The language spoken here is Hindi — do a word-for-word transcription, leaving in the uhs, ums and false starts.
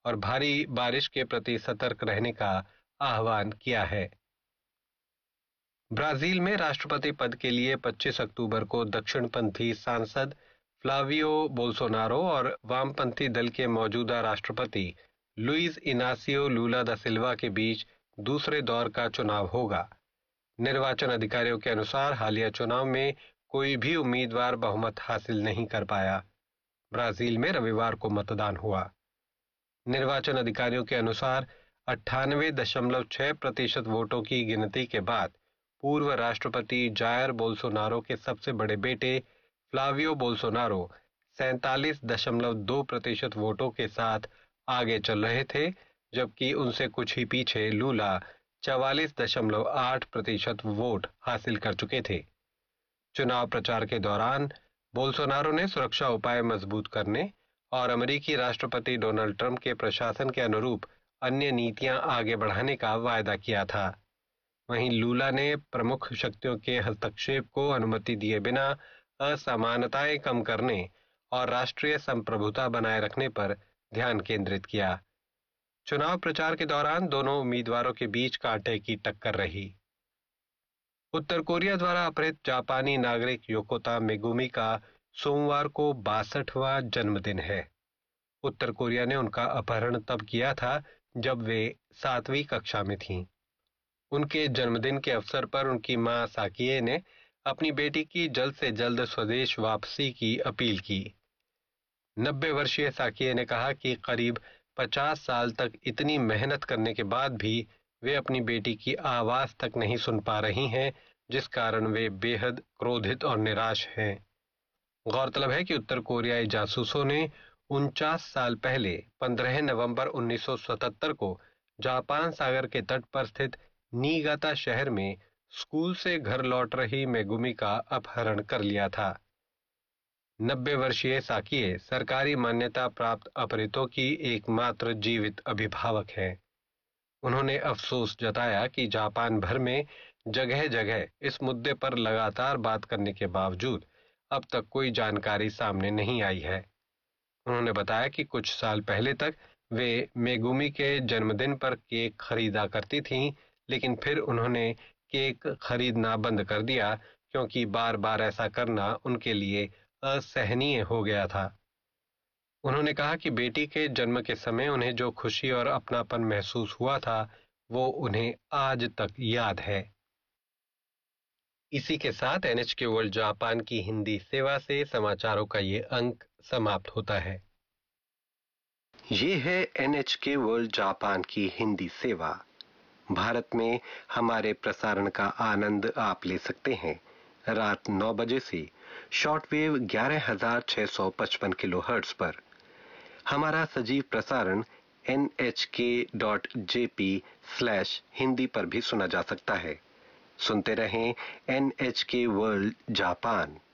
और भारी बारिश के प्रति सतर्क रहने का आह्वान किया है। ब्राजील में राष्ट्रपति पद के लिए पच्चीस अक्टूबर को दक्षिणपंथी सांसद फ्लावियो बोल्सोनारो और वामपंथी दल के मौजूदा राष्ट्रपति लुइस इनासियो लूला दा सिल्वा के बीच दूसरे दौर का चुनाव होगा। निर्वाचन अधिकारियों के अनुसार हालिया चुनाव में कोई भी उम्मीदवार बहुमत हासिल नहीं कर पाया। ब्राजील में रविवार को मतदान हुआ। निर्वाचन अधिकारियों के अनुसार अट्ठानवे दशमलव छह प्रतिशत वोटों की गिनती के बाद पूर्व राष्ट्रपति जायर बोल्सोनारो के सबसे बड़े बेटे फ्लावियो बोल्सोनारो सैंतालीस दशमलव दो प्रतिशत वोटों के साथ आगे चल रहे थे, जबकि उनसे कुछ ही पीछे लूला चवालीस दशमलव आठ प्रतिशत वोट हासिल कर चुके थे। चुनाव प्रचार के दौरान बोल्सोनारो ने सुरक्षा उपाय मजबूत करने और अमेरिकी राष्ट्रपति डोनाल्ड ट्रंप के प्रशासन के अनुरूप अन्य नीतियां आगे बढ़ाने का वायदा किया था। वहीं लूला ने प्रमुख शक्तियों के हस्तक्षेप को अनुमति दिए बिना असमानताएं कम करने और राष्ट्रीय संप्रभुता बनाए रखने पर ध्यान केंद्रित किया। चुनाव प्रचार के दौरान दोनों उम्मीदवारों के बीच कांटे की टक्कर रही। उत्तर कोरिया द्वारा अपहृत जापानी नागरिक योकोता मेगुमी का सोमवार को बासठवां जन्मदिन है। उत्तर कोरिया ने उनका अपहरण तब किया था जब वे सातवीं कक्षा में थीं। उनके जन्मदिन के अवसर पर उनकी मां साकिए ने अपनी बेटी की जल्द से जल्द स्वदेश वापसी की अपील की। नब्बे वर्षीय साकिए ने कहा कि करीब पचास साल तक इतनी मेहनत करने के बाद भी वे अपनी बेटी की आवाज तक नहीं सुन पा रही हैं, जिस कारण वे बेहद क्रोधित और निराश हैं। गौरतलब है कि उत्तर कोरियाई जासूसों ने उनचास साल पहले पंद्रह नवंबर उन्नीस सौ सतहत्तर को जापान सागर के तट पर स्थित नीगाता शहर में स्कूल से घर लौट रही मेगुमी का अपहरण कर लिया था। नब्बे वर्षीय साकिए सरकारी मान्यता प्राप्त अपहृतों की एकमात्र जीवित अभिभावक हैं। उन्होंने अफसोस जताया कि जापान भर में जगह जगह इस मुद्दे पर लगातार बात करने के बावजूद अब तक कोई जानकारी सामने नहीं आई है। उन्होंने बताया कि कुछ साल पहले तक वे मेगुमी के जन्मदिन पर केक खरीदा करती थीं, लेकिन फिर उन्होंने केक खरीदना बंद कर दिया क्योंकि बार बार ऐसा करना उनके लिए असहनीय हो गया था। उन्होंने कहा कि बेटी के जन्म के समय उन्हें जो खुशी और अपनापन महसूस हुआ था, वो उन्हें आज तक याद है। इसी के साथ एनएचके वर्ल्ड जापान की हिंदी सेवा से समाचारों का ये अंक समाप्त होता है। ये है एनएचके वर्ल्ड जापान की हिंदी सेवा। भारत में हमारे प्रसारण का आनंद आप ले सकते हैं रात नौ बजे से शॉर्टवेव ग्यारह हजार छह सौ पचपन किलोहर्ट्ज पर। हमारा सजीव प्रसारण एन एच के dot J P slash Hindi पर भी सुना जा सकता है। सुनते रहें एनएचके वर्ल्ड जापान।